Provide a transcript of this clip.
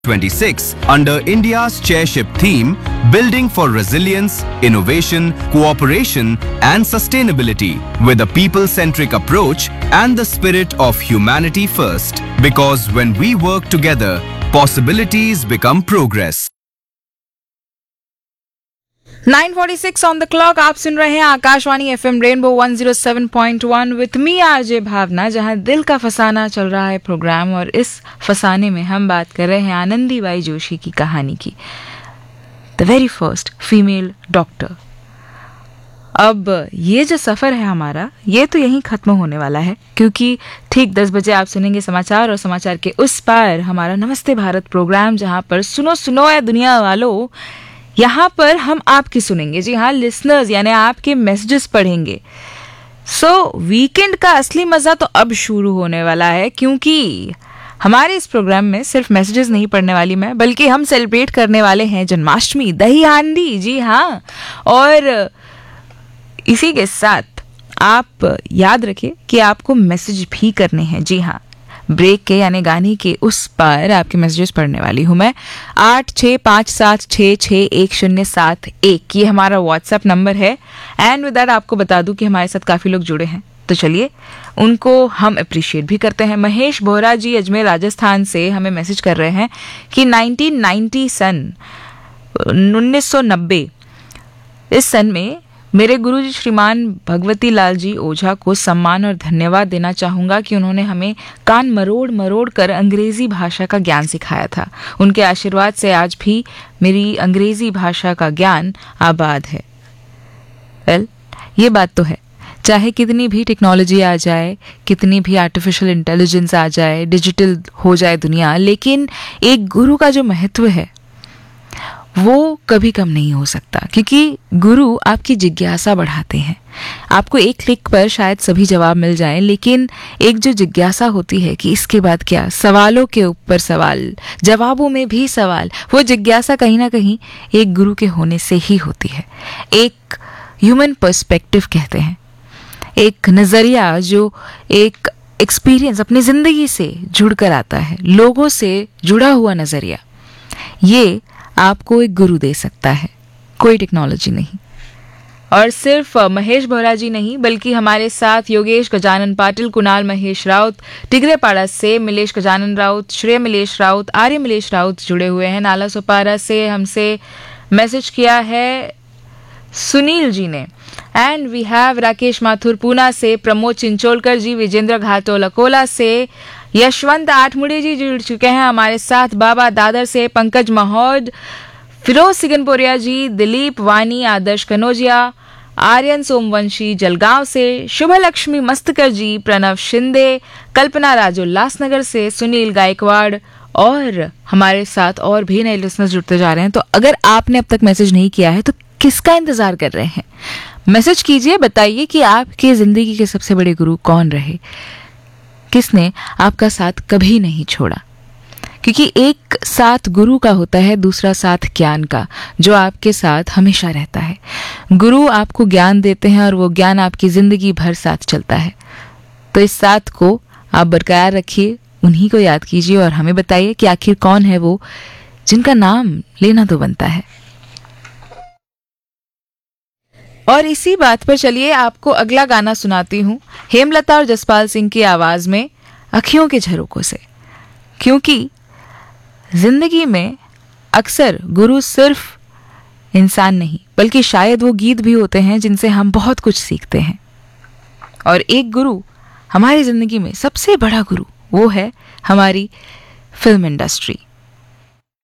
26 under India's chairship theme Building for Resilience, Innovation, Cooperation and Sustainability with a people-centric approach and the spirit of humanity first. Because when we work together, possibilities become progress. 9:46 on the clock. आप सुन रहे हैं Akashvani FM rainbow 107.1 with me RJ भावना, जहां दिल का फसाना चल रहा है programme. और इस फसाने में हम बात कर रहे हैं आनंदीबाई जोशी की कहानी की, the very first female doctor. अब ये जो सफ़र है हमारा, ये तो यहीं ख़त्म होने वाला है, क्योंकि ठीक 10 बजे आप सुनेंगे समाचार, और समाचार के उस पार हमारा नमस्ते भारत प्रोग्राम, जहां पर सुनो सुनो है दुनिया वालों, यहाँ पर हम आपकी सुनेंगे। जी हाँ, लिसनर्स यानी आपके मैसेजेस पढ़ेंगे। सो वीकेंड का असली मज़ा तो अब शुरू होने वाला है, क्योंकि हमारे इस प्रोग्राम में सिर्फ मैसेजेस नहीं पढ़ने वाली मैं, बल्कि हम सेलिब्रेट करने वाले हैं जन्माष्टमी, दही हांडी। जी हाँ, और इसी के साथ आप याद रखिए कि आपको मैसेज भी करने हैं। जी हाँ, ब्रेक के यानी गाने के उस पार आपके मैसेजेस पढ़ने वाली हूँ मैं। 8657661071 ये हमारा व्हाट्सएप नंबर है। एंड विद दैट आपको बता दूं कि हमारे साथ काफ़ी लोग जुड़े हैं, तो चलिए उनको हम अप्रिशिएट भी करते हैं। महेश बोहरा जी अजमेर राजस्थान से हमें मैसेज कर रहे हैं कि 1990 सन 1990 इस सन में मेरे गुरुजी श्रीमान भगवती लाल जी ओझा को सम्मान और धन्यवाद देना चाहूँगा कि उन्होंने हमें कान मरोड़ मरोड़ कर अंग्रेज़ी भाषा का ज्ञान सिखाया था। उनके आशीर्वाद से आज भी मेरी अंग्रेज़ी भाषा का ज्ञान आबाद है। वेल, ये बात तो है, चाहे कितनी भी टेक्नोलॉजी आ जाए, कितनी भी आर्टिफिशियल इंटेलिजेंस आ जाए, डिजिटल हो जाए दुनिया, लेकिन एक गुरु का जो महत्व है वो कभी कम नहीं हो सकता, क्योंकि गुरु आपकी जिज्ञासा बढ़ाते हैं। आपको एक क्लिक पर शायद सभी जवाब मिल जाएं, लेकिन एक जो जिज्ञासा होती है कि इसके बाद क्या, सवालों के ऊपर सवाल, जवाबों में भी सवाल, वो जिज्ञासा कहीं ना कहीं एक गुरु के होने से ही होती है। एक ह्यूमन पर्सपेक्टिव कहते हैं, एक नज़रिया जो एक एक्सपीरियंस अपनी ज़िंदगी से जुड़ कर आता है, लोगों से जुड़ा हुआ नज़रिया, ये आपको एक गुरु दे सकता है, कोई टेक्नोलॉजी नहीं। और सिर्फ महेश बोहरा जी नहीं, बल्कि हमारे साथ योगेश गजानन पाटिल, कुणाल महेश राउत, टिगरेपाड़ा से मिलेश गजानन राउत, श्रेय मिलेश राउत, आर्य मिलेश राउत जुड़े हुए हैं। नाला सोपारा से हमसे मैसेज किया है सुनील जी ने। And we have Rakesh Mathur Poona से, प्रमोद चिंचोलकर जी विजेंद्र घाटोल अकोला से, यशवंत आठमुड़े जी जुड़ चुके हैं हमारे साथ बाबा दादर से, पंकज महौद, फिरोज सिगनपुरिया जी, दिलीप वानी, आदर्श कनोजिया, आर्यन सोमवंशी जलगांव से, शुभ लक्ष्मी मस्तकर जी, प्रणव शिंदे, कल्पना राज उल्लासनगर से, सुनील गायकवाड़, और हमारे साथ और भी नए लिसनर्स जुड़ते जा रहे हैं। तो अगर आपने अब तक मैसेज नहीं किया है तो किसका इंतजार कर रहे हैं? मैसेज कीजिए, बताइए कि आपकी जिंदगी के सबसे बड़े गुरु कौन रहे, किसने आपका साथ कभी नहीं छोड़ा। क्योंकि एक साथ गुरु का होता है, दूसरा साथ ज्ञान का, जो आपके साथ हमेशा रहता है। गुरु आपको ज्ञान देते हैं और वो ज्ञान आपकी जिंदगी भर साथ चलता है। तो इस साथ को आप बरकरार रखिए, उन्हीं को याद कीजिए और हमें बताइए कि आखिर कौन है वो जिनका नाम लेना तो बनता है। और इसी बात पर चलिए आपको अगला गाना सुनाती हूँ, हेमलता और जसपाल सिंह की आवाज में, अखियों के झरोकों से। क्योंकि जिंदगी में अक्सर गुरु सिर्फ इंसान नहीं, बल्कि शायद वो गीत भी होते हैं जिनसे हम बहुत कुछ सीखते हैं। और एक गुरु हमारी जिंदगी में सबसे बड़ा गुरु, वो है हमारी फिल्म इंडस्ट्री।